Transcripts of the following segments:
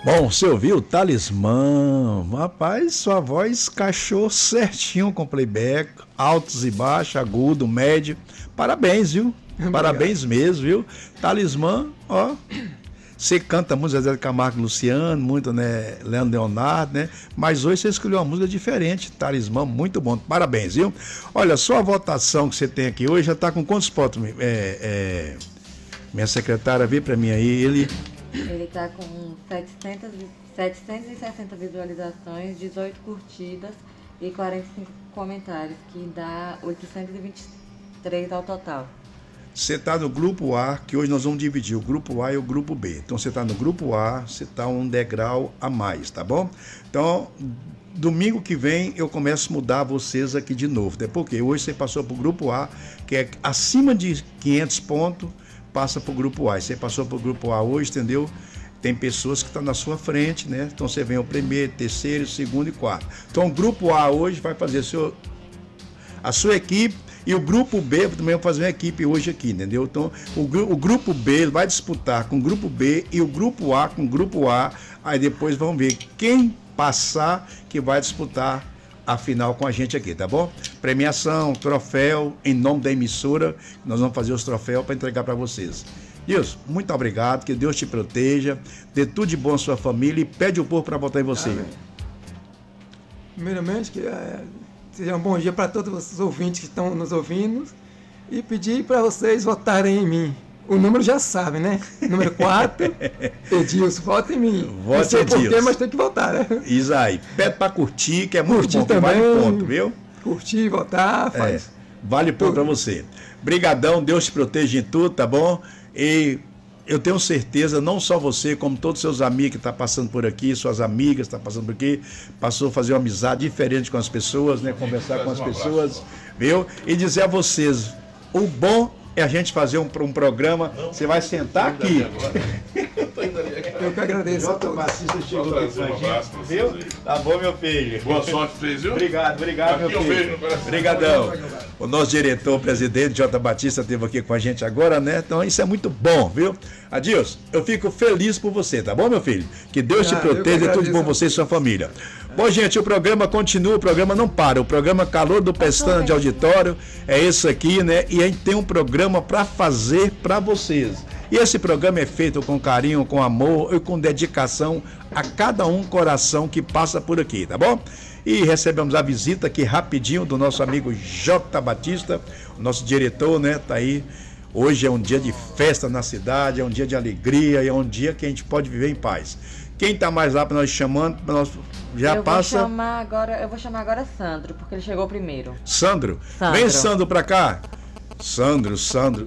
Bom, você ouviu? Talismã. Rapaz, sua voz encaixou certinho com playback, altos e baixos, agudo, médio. Parabéns, viu? Parabéns mesmo, viu? Talismã, ó. Você canta muito Zezé de Camargo e Luciano, muito, né, Leandro Leonardo, né? Mas hoje você escolheu uma música diferente, Talismã, muito bom. Parabéns, viu? Olha, só a votação que você tem aqui hoje já está com quantos pontos? Minha secretária, vê para mim aí, Ele está com 760 visualizações, 18 curtidas e 45 comentários, que dá 823 ao total. Você está no grupo A, que hoje nós vamos dividir o grupo A e o grupo B. Então você está no grupo A, você está um degrau a mais, tá bom? Então, domingo que vem eu começo a mudar vocês aqui de novo, até porque hoje você passou para o grupo A, que é acima de 500 pontos, passa para o grupo A. E você passou para o grupo A hoje, entendeu? Tem pessoas que estão na sua frente, né? Então você vem o primeiro, terceiro, segundo e quarto. Então o grupo A hoje vai fazer a sua equipe. E o grupo B também vai fazer uma equipe hoje aqui, entendeu? Então, o grupo B vai disputar com o grupo B e o grupo A com o grupo A. Aí depois vamos ver quem passar que vai disputar a final com a gente aqui, tá bom? Premiação, troféu, em nome da emissora. Nós vamos fazer os troféus para entregar para vocês. Deus, muito obrigado, que Deus te proteja, dê tudo de bom à sua família e pede o povo para votar em você. Amém. Primeiramente, que seja um bom dia para todos os ouvintes que estão nos ouvindo e pedir para vocês votarem em mim. O número já sabe, né? Número 4, Edilson, vota em mim. Vote, não sei Edilson. porquê, mas tem que votar, né? Isso aí. Pede para curtir, que é muito Curtir bom, que também, vale ponto, viu? Curtir, votar, faz. Vale ponto para você. Brigadão, Deus te proteja em tudo, tá bom? E eu tenho certeza, não só você, como todos os seus amigos que estão passando por aqui, suas amigas que estão passando por aqui, passou a fazer uma amizade diferente com as pessoas, né? Conversar com as pessoas, viu? E dizer a vocês, o bom é a gente fazer um programa, você vai sentar aqui. Eu que agradeço. Jota Batista chegou aqui com a gente, viu? Tá bom, meu filho. Boa sorte pra vocês, viu? Obrigado, meu filho. Um beijo no coração. Obrigadão. O nosso diretor, presidente, Jota Batista, esteve aqui com a gente agora, né? Então isso é muito bom, viu? Adilson, eu fico feliz por você, tá bom, meu filho? Que Deus te proteja e tudo de bom você e sua família. Bom, gente, o programa continua, o programa não para. O programa Calor do Pestana de Auditório é esse aqui, né? E a gente tem um programa para fazer para vocês. E esse programa é feito com carinho, com amor e com dedicação a cada um coração que passa por aqui, tá bom? E recebemos a visita aqui rapidinho do nosso amigo Jota Batista, o nosso diretor, né? Tá aí. Hoje é um dia de festa na cidade, é um dia de alegria, é um dia que a gente pode viver em paz. Quem tá mais lá para nós chamando, nós já passa. Eu vou chamar agora Sandro, porque ele chegou primeiro. Sandro. Vem, Sandro, para cá. Sandro.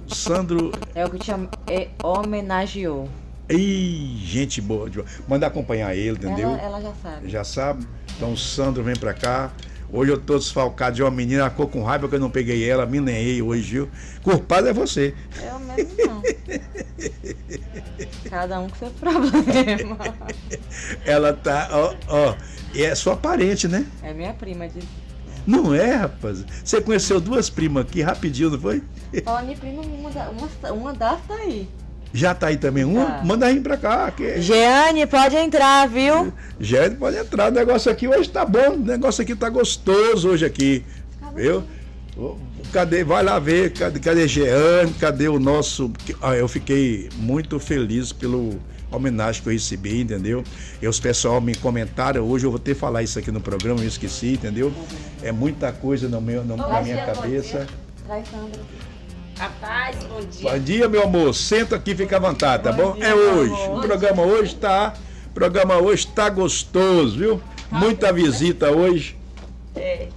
É o que te homenageou. Ih, gente boa. Manda acompanhar ele, entendeu? Ela já sabe. Já sabe? Então o Sandro vem pra cá. Hoje eu tô desfalcado de uma menina, ela ficou com raiva que eu não peguei ela, me nenhei hoje, viu? Culpado é você. Eu mesmo não. Cada um com seu problema. Ela tá, ó, é sua parente, né? É minha prima de... Não é, rapaz? Você conheceu duas primas aqui rapidinho, não foi? Falando em prima, uma das tá aí. Já tá aí também uma? Tá. Manda aí pra cá. Que... Jeane, pode entrar, viu? Jeane, pode entrar. O negócio aqui hoje tá bom. O negócio aqui tá gostoso hoje aqui. Viu? Cadê? Vai lá ver. Cadê Jeane? Cadê o nosso... eu fiquei muito feliz pelo homenagem que eu recebi, entendeu? E os pessoal me comentaram. Hoje eu vou ter que falar isso aqui no programa, eu esqueci, entendeu? É muita coisa na minha cabeça. Traz Sandra. Rapaz, bom dia. Bom dia, meu amor. Senta aqui e fica à vontade, tá bom? É hoje. O programa hoje tá gostoso, viu? Muita visita hoje. É.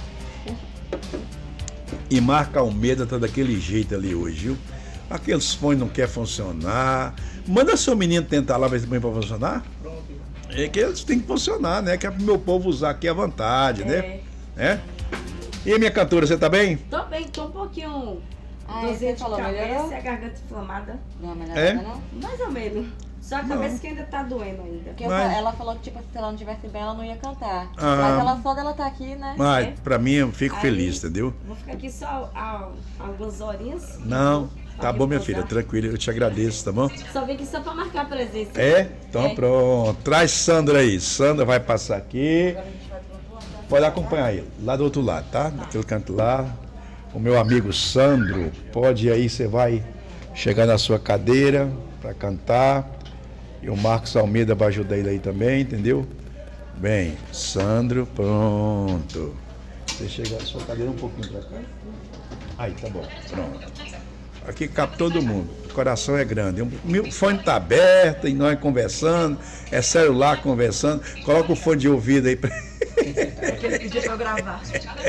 E Marca Almeida tá daquele jeito ali hoje, viu? Aqueles fones não querem funcionar. Manda seu menino tentar lá ver se põe pra funcionar. É que eles têm que funcionar, né? Que é pro meu povo usar aqui à vontade, né? É? E minha cantora, você tá bem? Tô bem, tô um pouquinho... Você falou, melhorou? E a garganta inflamada. Não, melhorou não? Mais ou menos. Só a cabeça que ainda tá doendo ainda. Porque Mas... ela falou que tipo, se ela não tivesse bem, ela não ia cantar. Ah. Mas ela só dela tá aqui, né? Mas pra mim eu fico Aí, feliz, entendeu? Vou ficar aqui só algumas horinhas. Não, Tá bom, minha filha, tranquilo, eu te agradeço, tá bom? Só vim aqui só pra marcar a presença. É? Então É. pronto. Traz Sandra aí. Sandra vai passar aqui. Pode acompanhar ele, lá do outro lado, tá? Naquele canto lá. O meu amigo Sandro, pode ir aí, você vai chegar na sua cadeira para cantar. E o Marcos Almeida vai ajudar ele aí também, entendeu? Bem, Sandro, pronto. Você chega a sua cadeira um pouquinho para cá. Aí, tá bom, pronto. Aqui cabe todo mundo, o coração é grande. O meu fone tá aberto e nós conversando, é celular conversando. Coloca o fone de ouvido aí pra... Aquele pediu pra eu gravar.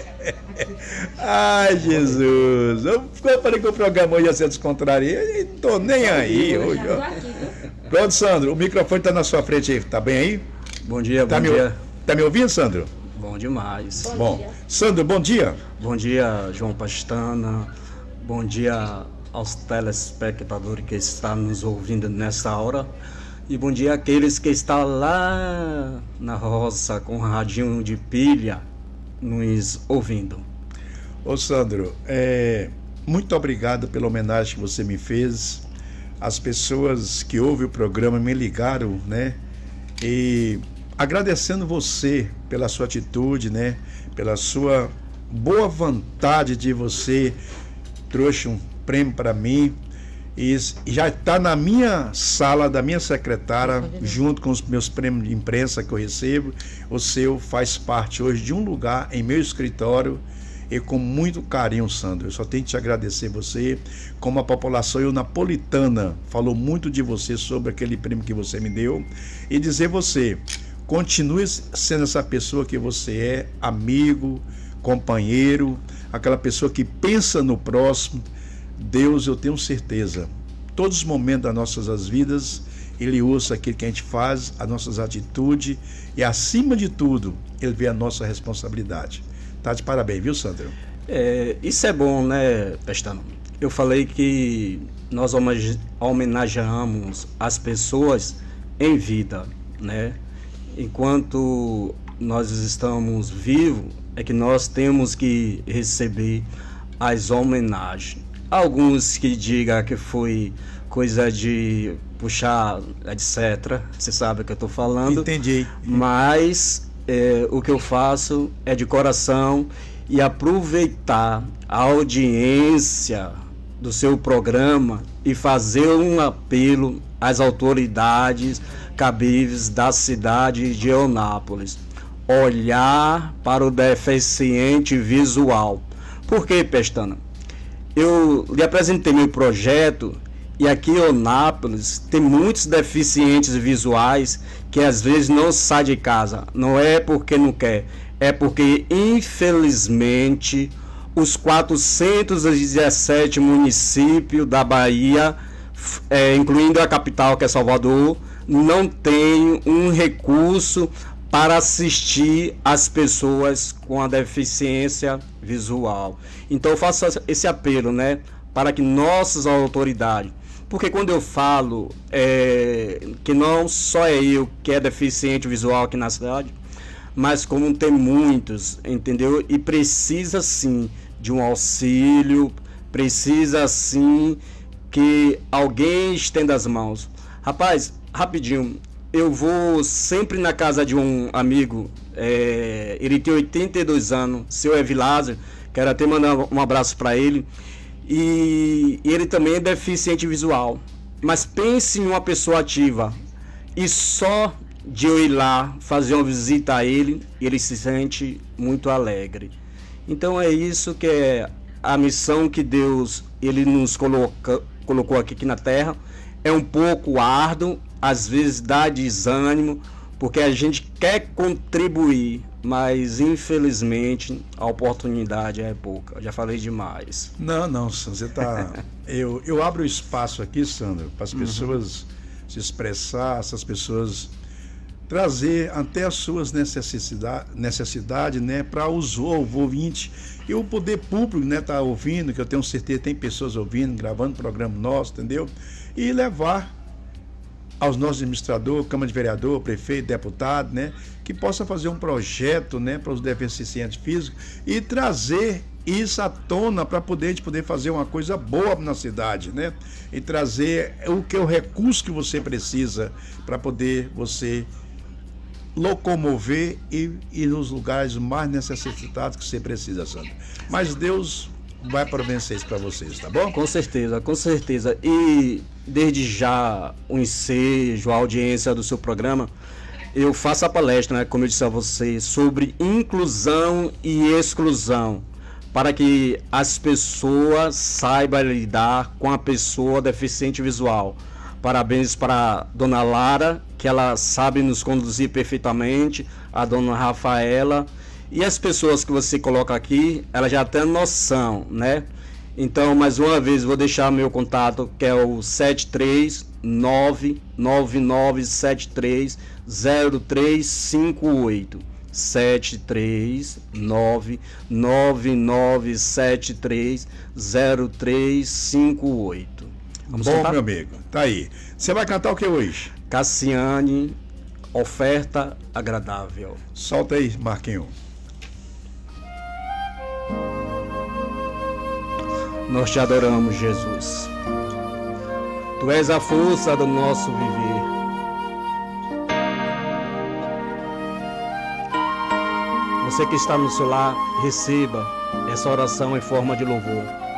Ai, Jesus. Eu falei que o programa hoje ia ser descontraído e não tô nem aí hoje. Já tô Ó. aqui, viu? Pronto, Sandro, o microfone tá na sua frente aí, tá bem aí? Bom dia, Tá bom me, dia. tá me ouvindo, Sandro? Bom demais. Bom. Sandro, bom dia. Bom dia, João Pastana. Bom dia aos telespectadores que estão nos ouvindo nessa hora. E bom dia àqueles que estão lá na roça com o radinho de pilha nos ouvindo. Ô, Sandro, muito obrigado pela homenagem que você me fez. As pessoas que ouvem o programa me ligaram, né? E agradecendo você pela sua atitude, né? Pela sua boa vontade de você trouxe um prêmio para mim e já está na minha sala da minha secretária, junto com os meus prêmios de imprensa que eu recebo. O seu faz parte hoje de um lugar em meu escritório e com muito carinho, Sandro. Eu só tenho que te agradecer você, como a população napolitana falou muito de você sobre aquele prêmio que você me deu, e dizer você, continue sendo essa pessoa que você é, amigo, companheiro, aquela pessoa que pensa no próximo. Deus, eu tenho certeza, todos os momentos das nossas vidas, Ele usa aquilo que a gente faz, as nossas atitudes, e acima de tudo, Ele vê a nossa responsabilidade. Tá de parabéns, viu, Sandro? Isso é bom, né, Pestano? Eu falei que nós homenageamos as pessoas em vida, né? Enquanto nós estamos vivos, é que nós temos que receber as homenagens. Alguns que digam que foi coisa de puxar, etc. Você sabe o que eu estou falando. Entendi. Mas o que eu faço é de coração e aproveitar a audiência do seu programa e fazer um apelo às autoridades cabíveis da cidade de Eunápolis. Olhar para o deficiente visual. Por que, Pestana? Eu lhe apresentei meu projeto e aqui em Eunápolis tem muitos deficientes visuais que às vezes não saem de casa. Não é porque não quer, é porque infelizmente os 417 municípios da Bahia, incluindo a capital que é Salvador, não tem um recurso para assistir as pessoas com a deficiência visual. Então eu faço esse apelo, né, para que nossas autoridades, porque quando eu falo que não só é eu que é deficiente visual aqui na cidade, mas como tem muitos, entendeu? E precisa sim de um auxílio, precisa sim que alguém estenda as mãos. Rapaz, rapidinho, eu vou sempre na casa de um amigo, ele tem 82 anos, seu Evilásio, quero até mandar um abraço para ele, e ele também é deficiente visual, mas pense em uma pessoa ativa, e só de eu ir lá fazer uma visita a ele, ele se sente muito alegre. Então é isso que é a missão que Deus ele nos colocou aqui na terra. É um pouco árduo, às vezes dá desânimo, porque a gente quer contribuir, mas infelizmente a oportunidade é pouca. Eu já falei demais. Não, você tá... eu abro espaço aqui, Sandro, para as pessoas se expressar, essas pessoas trazer até as suas necessidades, né, para os ouvintes e o poder público, né, tá ouvindo, que eu tenho certeza tem pessoas ouvindo, gravando programa nosso, entendeu? E levar aos nossos administradores, Câmara de Vereador, prefeito, deputado, né, que possa fazer um projeto, né, para os deficientes físicos e trazer isso à tona para a gente poder fazer uma coisa boa na cidade, né? E trazer o que é o recurso que você precisa para poder você locomover e ir nos lugares mais necessitados que você precisa, Sandro. Mas Deus vai provencer isso para vocês, tá bom? Com certeza, com certeza. E desde já o ensejo, a audiência do seu programa, eu faço a palestra, né, como eu disse a você, sobre inclusão e exclusão, para que as pessoas saibam lidar com a pessoa deficiente visual. Parabéns para a dona Lara, que ela sabe nos conduzir perfeitamente, a dona Rafaela, e as pessoas que você coloca aqui, ela já tem noção, né? Então, mais uma vez, vou deixar meu contato, que é o 73999730358. 73999730358. Vamos Bom, cantar? meu amigo, tá aí. Você vai cantar o que hoje? Cassiane, Oferta Agradável. Solta aí, Marquinho. Nós te adoramos, Jesus. Tu és a força do nosso viver. Você que está no seu lar, receba essa oração em forma de louvor.